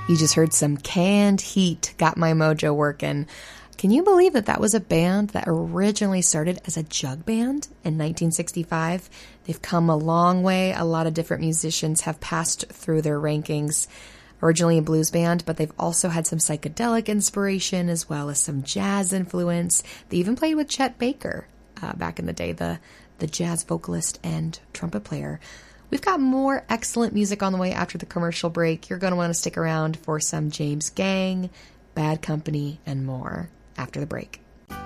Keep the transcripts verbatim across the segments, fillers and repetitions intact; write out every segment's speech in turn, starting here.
You just heard some Canned Heat, Got My Mojo Workin'. Can you believe that that was a band that originally started as a jug band in nineteen sixty-five? They've come a long way. A lot of different musicians have passed through their rankings. Originally a blues band, but they've also had some psychedelic inspiration as well as some jazz influence. They even played with Chet Baker uh, back in the day, the, the jazz vocalist and trumpet player. We've got more excellent music on the way after the commercial break. You're going to want to stick around for some James Gang, Bad Company, and more after the break.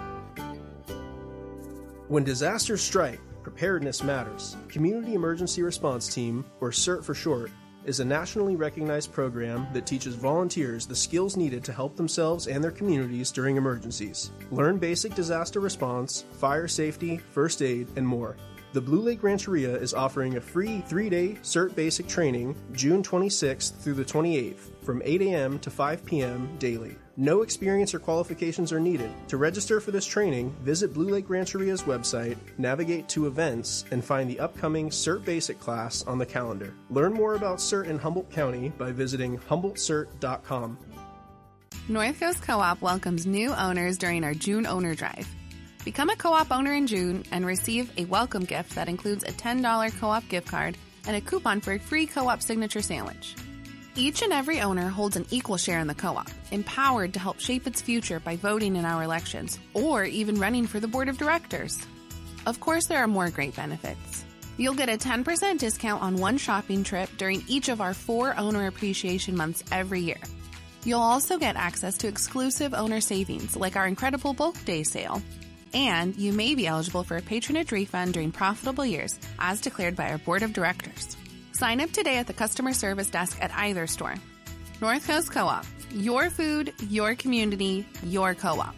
When disasters strike, preparedness matters. Community Emergency Response Team, or CERT for short, is a nationally recognized program that teaches volunteers the skills needed to help themselves and their communities during emergencies. Learn basic disaster response, fire safety, first aid, and more. The Blue Lake Rancheria is offering a free three-day CERT basic training June twenty-sixth through the twenty-eighth from eight a.m. to five p.m. daily. No experience or qualifications are needed. To register for this training, visit Blue Lake Rancheria's website, navigate to events, and find the upcoming CERT Basic class on the calendar. Learn more about CERT in Humboldt County by visiting humboldt cert dot com. North Coast Co-op welcomes new owners during our June owner drive. Become a co-op owner in June and receive a welcome gift that includes a ten dollars co-op gift card and a coupon for a free co-op signature sandwich. Each and every owner holds an equal share in the co-op, empowered to help shape its future by voting in our elections or even running for the board of directors. Of course, there are more great benefits. You'll get a ten percent discount on one shopping trip during each of our four owner appreciation months every year. You'll also get access to exclusive owner savings like our incredible bulk day sale. And you may be eligible for a patronage refund during profitable years, as declared by our board of directors. Sign up today at the customer service desk at either store. North Coast Co-op. Your food, your community, your co-op.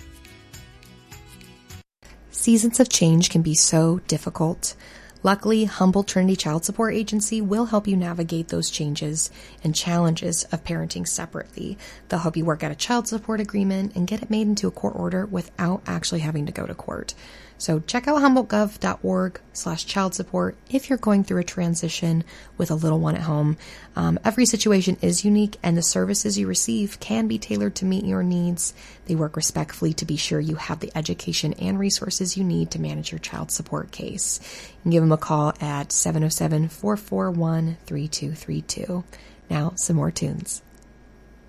Seasons of change can be so difficult. Luckily, Humboldt Trinity Child Support Agency will help you navigate those changes and challenges of parenting separately. They'll help you work out a child support agreement and get it made into a court order without actually having to go to court. So check out humboldt gov dot org slash child support if you're going through a transition with a little one at home. Um, every situation is unique, and the services you receive can be tailored to meet your needs. They work respectfully to be sure you have the education and resources you need to manage your child support case. You can give them a call at seven oh seven, four four one, three two three two. Now, some more tunes.